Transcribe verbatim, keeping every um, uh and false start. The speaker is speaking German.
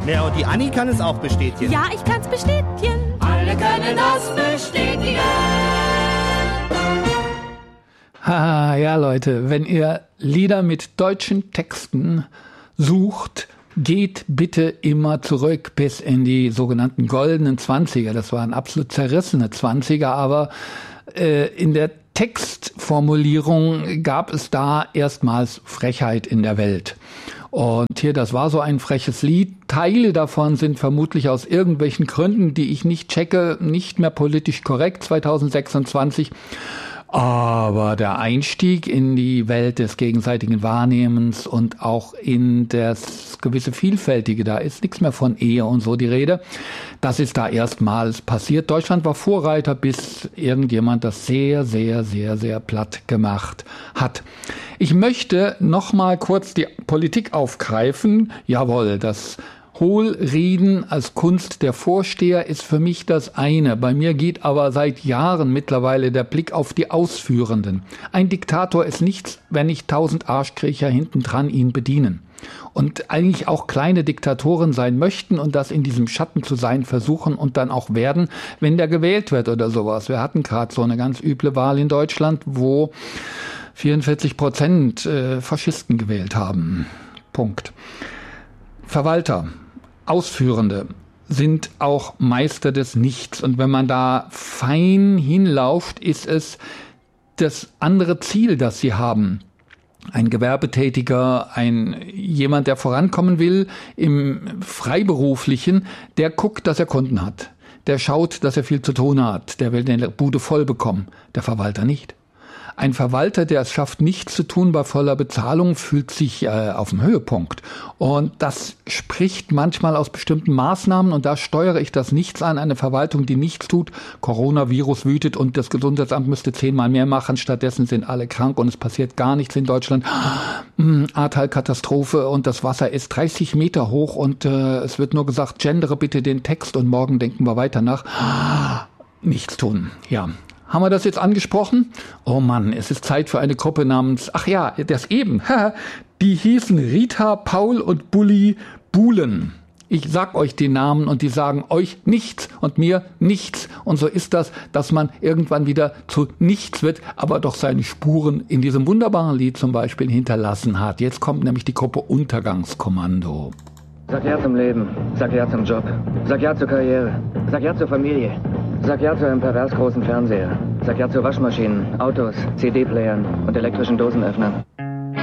Ja, und die Anni kann es auch bestätigen. Ja, ich kann's bestätigen. Alle können das bestätigen. Haha, ja Leute, wenn ihr Lieder mit deutschen Texten sucht, geht bitte immer zurück bis in die sogenannten goldenen Zwanziger. Das waren absolut zerrissene Zwanziger, aber äh, in der Textformulierung gab es da erstmals Frechheit in der Welt. Und hier, das war so ein freches Lied. Teile davon sind vermutlich aus irgendwelchen Gründen, die ich nicht checke, nicht mehr politisch korrekt zwanzig sechsundzwanzig. Aber der Einstieg in die Welt des gegenseitigen Wahrnehmens und auch in das gewisse Vielfältige, da ist nichts mehr von Ehe und so die Rede, das ist da erstmals passiert. Deutschland war Vorreiter, bis irgendjemand das sehr, sehr, sehr, sehr platt gemacht hat. Ich möchte noch mal kurz die Politik aufgreifen. Jawohl, das Hohlreden als Kunst der Vorsteher ist für mich das eine. Bei mir geht aber seit Jahren mittlerweile der Blick auf die Ausführenden. Ein Diktator ist nichts, wenn nicht tausend Arschkriecher hinten dran ihn bedienen. Und eigentlich auch kleine Diktatoren sein möchten und das in diesem Schatten zu sein versuchen und dann auch werden, wenn der gewählt wird oder sowas. Wir hatten gerade so eine ganz üble Wahl in Deutschland, wo vierundvierzig Prozent äh, Faschisten gewählt haben. Punkt. Verwalter, Ausführende sind auch Meister des Nichts. Und wenn man da fein hinlauft, ist es das andere Ziel, das sie haben. Ein Gewerbetätiger, ein jemand, der vorankommen will im Freiberuflichen, der guckt, dass er Kunden hat. Der schaut, dass er viel zu tun hat. Der will die Bude voll bekommen. Der Verwalter nicht. Ein Verwalter, der es schafft, nichts zu tun bei voller Bezahlung, fühlt sich äh, auf dem Höhepunkt. Und das spricht manchmal aus bestimmten Maßnahmen. Und da steuere ich das Nichts an. Eine Verwaltung, die nichts tut. Coronavirus wütet und das Gesundheitsamt müsste zehnmal mehr machen. Stattdessen sind alle krank und es passiert gar nichts in Deutschland. Ahrtal-Katastrophe und das Wasser ist dreißig Meter hoch und äh, es wird nur gesagt, gendere bitte den Text und morgen denken wir weiter nach. Nichts tun, ja. Haben wir das jetzt angesprochen? Oh Mann, es ist Zeit für eine Gruppe namens, ach ja, das eben, die hießen Rita, Paul und Bulli Buhlen. Ich sag euch die Namen und die sagen euch nichts und mir nichts. Und so ist das, dass man irgendwann wieder zu nichts wird, aber doch seine Spuren in diesem wunderbaren Lied zum Beispiel hinterlassen hat. Jetzt kommt nämlich die Gruppe Untergangskommando. Sag ja zum Leben, sag ja zum Job, sag ja zur Karriere, sag ja zur Familie, sag ja zu einem pervers großen Fernseher, sag ja zu Waschmaschinen, Autos, C D-Playern und elektrischen Dosenöffnern.